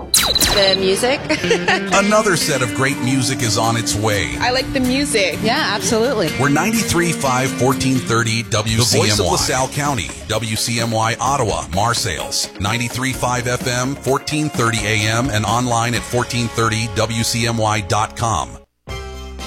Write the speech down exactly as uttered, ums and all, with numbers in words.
The music. Another set of great music is on its way. I like the music. Yeah, absolutely. We're ninety-three point five, fourteen thirty W C M Y. The voice of LaSalle County, W C M Y Ottawa, Marseilles, ninety-three point five F M, fourteen thirty A M, and online at fourteen thirty W C M Y dot com.